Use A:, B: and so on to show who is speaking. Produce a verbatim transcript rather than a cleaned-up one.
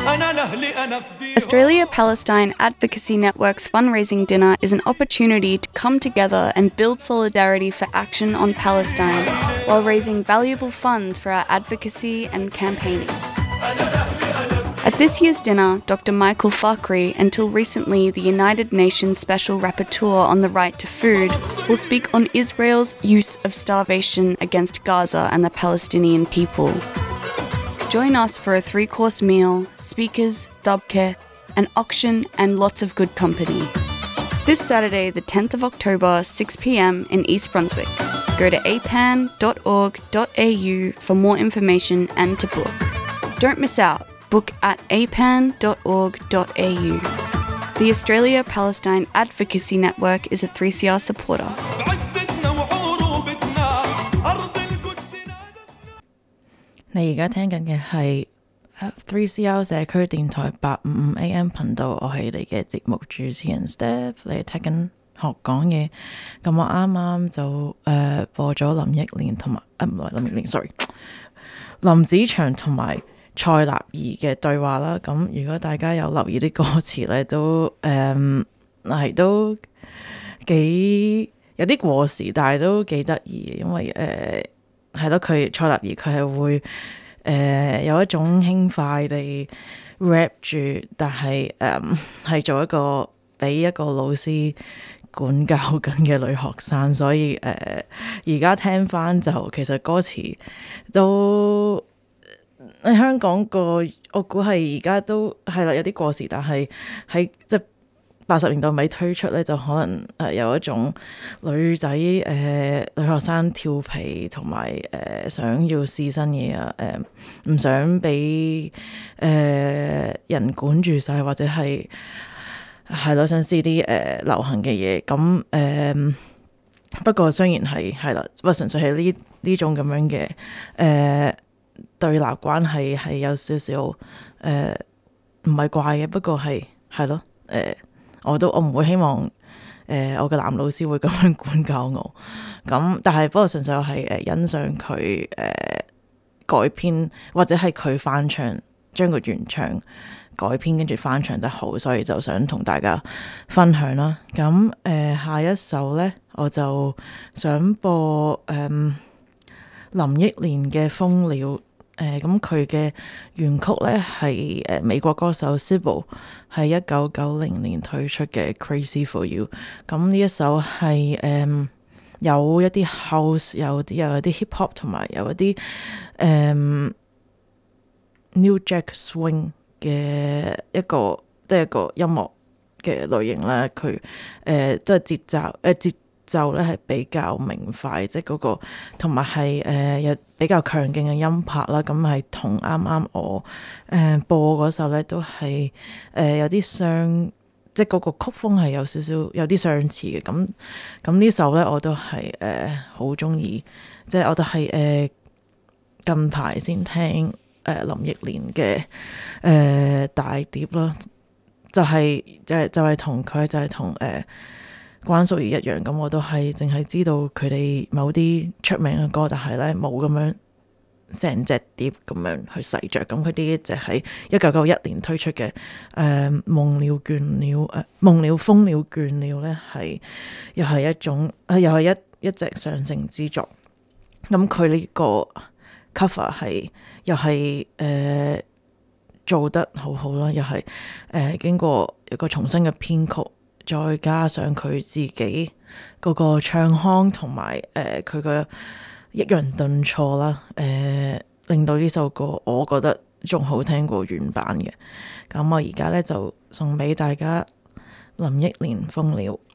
A: Australia-Palestine Advocacy Network's fundraising dinner is an opportunity to come together and build solidarity for action on Palestine while raising valuable funds for our advocacy and campaigning. At this year's dinner, Doctor Michael Fakhri, until recently the United Nations Special Rapporteur on the Right to Food, will speak on Israel's use of starvation against Gaza and the Palestinian people. Join us for a three-course meal, speakers, dabke, an auction and lots of good company. This Saturday, the tenth of October, six p m in East Brunswick. Go to a pan dot org dot a u for more information and to book. Don't miss out. Book at a pan dot org dot a u. The Australia-Palestine Advocacy Network is a three C R supporter.
B: 你而家聽緊嘅係 three C R 社區電台八五五 A M 頻道，我係你嘅節目主持人 Steph， 你係聽緊學講嘢。咁我啱啱就誒、呃、播咗林憶蓮同埋啊唔係林憶蓮 sorry 林子祥同埋蔡立兒嘅對話啦。咁如果大家有留意啲歌詞咧，都誒係、呃、都幾有啲過時，但係都幾得意嘅，因為誒係咯，佢、呃、蔡立兒佢係會誒、呃、有一種輕快地 rap 住，但係誒係做一個俾一個老師管教緊嘅女學生，所以誒而家聽翻就其實歌詞都喺香港個，我估係而家都係啦，有啲過時，但係喺即係八十年代尾推出咧，就可能誒有一種女仔誒、呃、女學生調皮同埋誒想要試新嘢啊，誒、呃、唔想俾誒、呃、人管住晒，或者係係咯想試啲誒、呃、流行嘅嘢，咁誒、呃、不過雖然係係啦，不過純粹係呢呢種咁樣嘅誒。呃對立關係係有少少誒唔係怪嘅，不過係係咯誒，我都我唔會希望誒、呃、我嘅男老師會咁樣管教我，咁但係不過純粹係誒、呃、欣賞佢誒、呃、改編或者係佢翻唱，將個原唱改編跟住翻唱得好，所以就想同大家分享啦。咁誒、呃、下一首咧，我就想播誒、呃、林憶蓮嘅《蜂鳥》。誒咁佢嘅原曲咧係誒美國歌手 Sybil 係一九九零年推出嘅 Crazy for You。咁呢一首係誒、嗯、有一啲 house， 有啲又有啲 hip hop 同埋有一啲誒、嗯、New Jack Swing 嘅一個即係一個音樂嘅類型啦。佢誒即係節奏誒、呃、節就咧係比較明快，即係嗰個同埋係誒有比較強勁嘅音拍啦。咁係同啱啱我誒、呃、播嗰首咧都係誒、呃、有啲相，即係嗰個曲風係有少少有啲相似嘅。咁咁呢首咧我都係誒好中意，即係我都係誒、呃、近排先聽誒、呃、林憶蓮嘅誒大碟啦，就係就係就係同佢就係同誒關淑怡一樣，咁我都係淨係知道佢哋某啲出名嘅歌，但係咧冇咁樣成隻碟咁樣去細嚼。咁佢啲就係一九九一年推出嘅誒、呃、夢了倦了誒、呃、夢了蜂了倦了咧，係又係一種啊，又係一一隻上乘之作。咁佢呢個 cover 係又係誒、呃、做得好好啦，又係誒、呃、經過一個重新嘅編曲。再加上佢自己嗰個唱腔同埋誒佢嘅抑揚頓挫啦，誒、呃、令到呢首歌我覺得仲好聽過原版嘅。咁我而家咧就送俾大家林憶蓮《蜂鳥》。